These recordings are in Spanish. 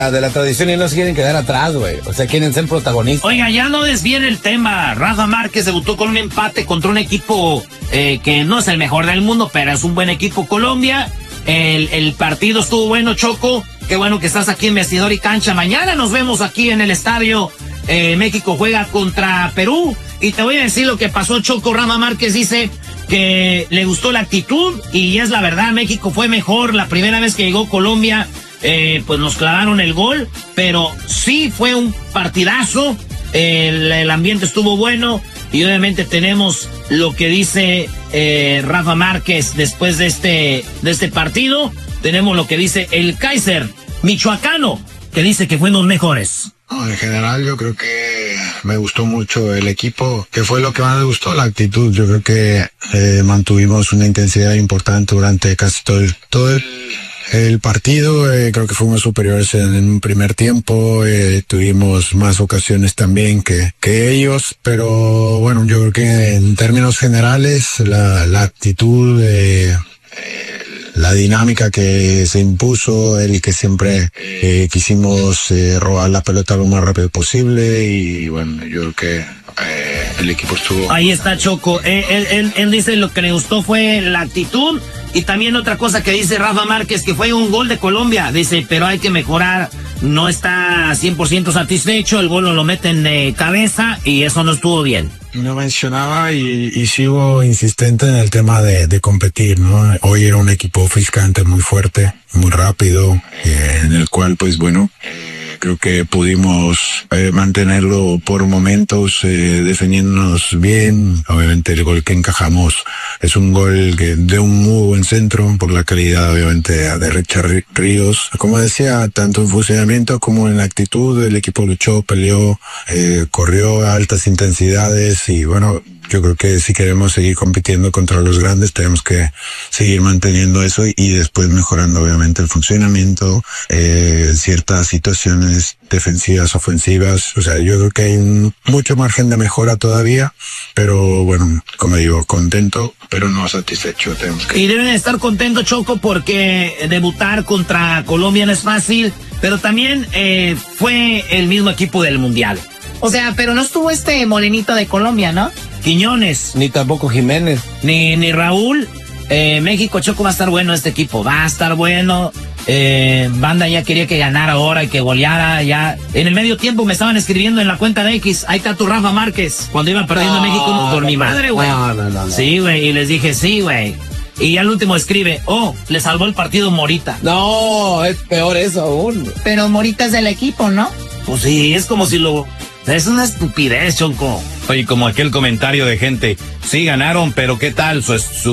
de la tradición y no se quieren quedar atrás, güey. O sea, quieren ser protagonistas. Oiga, ya no desvíen el tema. Rafa Márquez debutó con un empate contra un equipo que no es el mejor del mundo, pero es un buen equipo, Colombia. El partido estuvo bueno, Choco. Qué bueno que estás aquí en Vestidor y Cancha. Mañana nos vemos aquí en el estadio. México juega contra Perú. Y te voy a decir lo que pasó, Choco. Rafa Márquez dice que le gustó la actitud y es la verdad, México fue mejor. La primera vez que llegó Colombia, pues nos clavaron el gol, pero sí fue un partidazo. El ambiente estuvo bueno y obviamente tenemos lo que dice Rafa Márquez después de este partido. Tenemos lo que dice el Kaiser michoacano, que dice que fuimos mejores. No, en general yo creo que me gustó mucho el equipo, que fue lo que más me gustó, la actitud. Yo creo que mantuvimos una intensidad importante durante casi todo el partido. Creo que fuimos superiores en un primer tiempo, tuvimos más ocasiones también que ellos, pero bueno, yo creo que en términos generales la actitud, la dinámica que se impuso, el que siempre quisimos robar la pelota lo más rápido posible y bueno, yo creo que el equipo estuvo... Ahí está, Choco. Él dice lo que le gustó fue la actitud y también otra cosa que dice Rafa Márquez, que fue un gol de Colombia. Dice, pero hay que mejorar, no está 100% satisfecho, el gol lo meten de cabeza y eso no estuvo bien. No mencionaba y sigo insistente en el tema de competir, ¿no? Hoy era un equipo físicamente muy fuerte, muy rápido, en el cual, pues bueno, creo que pudimos mantenerlo por momentos, defendiéndonos bien. Obviamente el gol que encajamos es un gol de un muy buen centro, por la calidad obviamente de Richard Ríos. Como decía, tanto en funcionamiento como en actitud, el equipo luchó, peleó, corrió a altas intensidades y bueno, yo creo que si queremos seguir compitiendo contra los grandes tenemos que seguir manteniendo eso y después mejorando obviamente el funcionamiento, ciertas situaciones defensivas, ofensivas. O sea, yo creo que hay mucho margen de mejora todavía, pero bueno, como digo, contento, pero no satisfecho. Y deben estar contentos, Choco, porque debutar contra Colombia no es fácil, pero también fue el mismo equipo del Mundial. O sea, pero no estuvo morenito de Colombia, ¿no? Quiñones. Ni tampoco Jiménez. Ni Raúl. México, Choco, va a estar bueno este equipo. Va a estar bueno. Banda ya quería que ganara ahora y que goleara ya. En el medio tiempo me estaban escribiendo en la cuenta de X. Ahí está tu Rafa Márquez. Cuando iba perdiendo México por mi madre, güey. No. Sí, güey. Y les dije, sí, güey. Y al último escribe, le salvó el partido Morita. No, es peor eso aún. Pero Morita es del equipo, ¿no? Pues sí, es como si lo... Es una estupidez, Choco. Oye, como aquel comentario de gente, sí ganaron, pero ¿qué tal?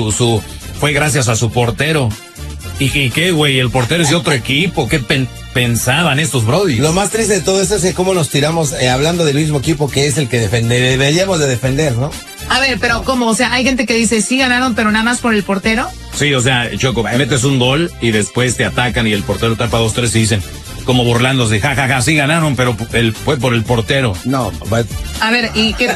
Fue gracias a su portero. ¿Y qué, güey? El portero es de otro equipo. ¿Qué pensaban estos brodis? Lo más triste de todo esto es que cómo nos tiramos hablando del mismo equipo que es el que deberíamos de defender, ¿no? A ver, pero ¿cómo? O sea, hay gente que dice, sí ganaron, pero nada más por el portero. Sí, o sea, Choco, metes un gol y después te atacan y el portero tapa 2-3 y dicen, como burlándose, jajaja, sí ganaron, pero fue por el portero. No, a ver, ¿y qué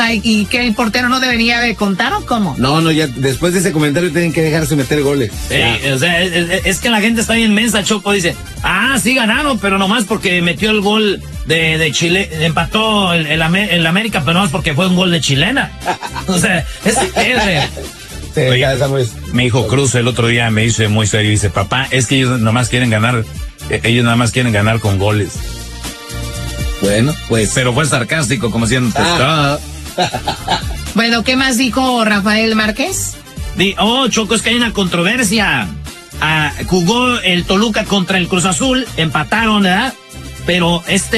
el portero no debería de contar o cómo? No, ya después de ese comentario tienen que dejarse meter goles. O sea, es que la gente está bien mensa, Choco, dice, sí ganaron, pero nomás porque metió el gol de Chile, empató el América, pero nomás porque fue un gol de chilena. O sea, es pedre. Oye, mi hijo Cruz el otro día me dice muy serio, dice, papá, es que ellos nada más quieren ganar con goles. Bueno, pues. Pero fue sarcástico, como diciendo, Bueno, ¿qué más dijo Rafael Márquez? Choco, es que hay una controversia. Jugó el Toluca contra el Cruz Azul, empataron, ¿verdad? Pero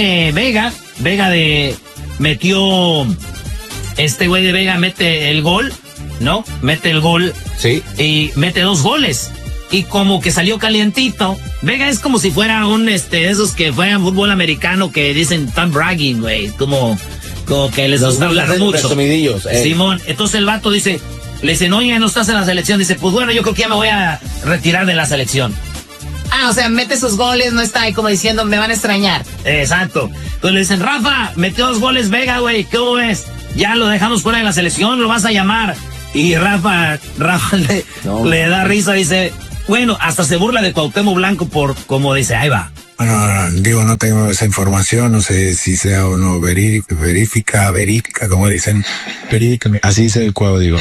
metió, este güey de Vega mete el gol, ¿no? Mete el gol. Sí. Y mete 2 goles. Y como que salió calientito. Vega es como si fuera esos que juegan fútbol americano que dicen tan bragging, güey. Como que les gusta hablar mucho. Simón, entonces el vato dice, le dicen, oye, no estás en la selección. Dice, pues bueno, yo creo que ya me voy a retirar de la selección. O sea, mete sus goles, no está ahí como diciendo, me van a extrañar. Exacto. Entonces le dicen, Rafa, metió 2 goles Vega, güey, ¿cómo ves? Ya lo dejamos fuera de la selección, lo vas a llamar. Y Rafa le da risa, dice, bueno, hasta se burla de Cuauhtémoc Blanco por como dice, ahí va. Bueno, digo, no tengo esa información, no sé si sea o no verifica, como dicen. Veríficame. Así dice el código.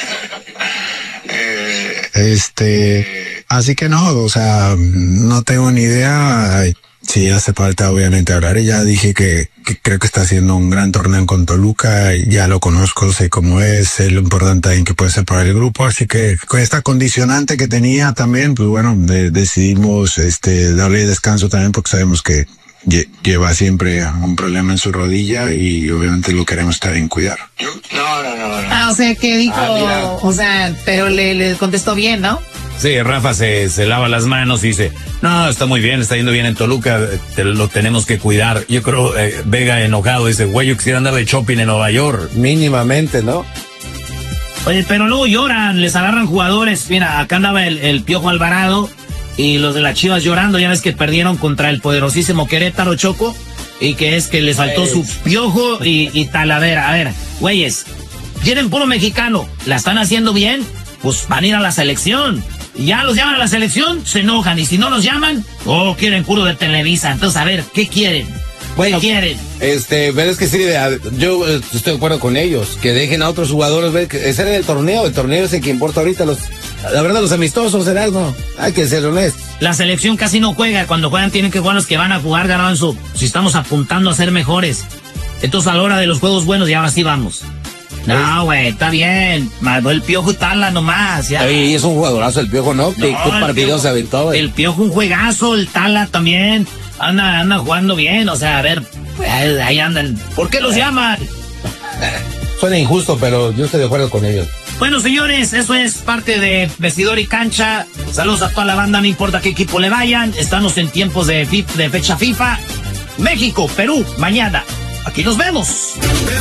Así que no, o sea, no tengo ni idea. Sí, hace falta obviamente hablar. Y ya dije que creo que está haciendo un gran torneo con Toluca. Ya lo conozco, sé cómo es lo importante en que puede ser para el grupo. Así que con esta condicionante que tenía también, pues bueno, decidimos darle descanso también porque sabemos que lleva siempre un problema en su rodilla y obviamente lo queremos estar en cuidar. O sea, que dijo, o sea, pero le contestó bien, ¿no? Sí, Rafa se lava las manos y dice, no, está muy bien, está yendo bien en Toluca, lo tenemos que cuidar. Yo creo, Vega enojado dice, güey, yo quisiera andar de shopping en Nueva York. Mínimamente, ¿no? Oye, pero luego lloran, les agarran jugadores. Mira, acá andaba el Piojo Alvarado y los de las Chivas llorando. Ya ves que perdieron contra el poderosísimo Querétaro, Choco, y que es que les faltó su Piojo y Talavera. A ver, güeyes, quieren puro mexicano, la están haciendo bien, pues van a ir a la selección. Ya los llaman a la selección, se enojan. Y si no los llaman, quieren puro de Televisa. Entonces, a ver, ¿qué quieren? Bueno, ¿qué quieren? Pero es que sí, yo estoy de acuerdo con ellos. Que dejen a otros jugadores ver que ese era el torneo es el que importa ahorita. La verdad, los amistosos, ¿no? Hay que ser honestos. La selección casi no juega. Cuando juegan tienen que jugar los que van a jugar, Garbanzo. Si estamos apuntando a ser mejores. Entonces, a la hora de los juegos buenos, y ahora sí vamos. No, güey, está bien. Mandó el Piojo y Tala nomás. Ya. Y es un jugadorazo el Piojo, ¿no? ¿Qué partido se aventó? El Piojo un juegazo, el Tala también. Anda jugando bien, o sea, a ver, ahí andan. ¿Por qué los llaman? Suena injusto, pero yo estoy de acuerdo con ellos. Bueno, señores, eso es parte de Vestidor y Cancha. Saludos a toda la banda, no importa qué equipo le vayan. Estamos en tiempos de fecha FIFA. México, Perú, mañana. Aquí nos vemos.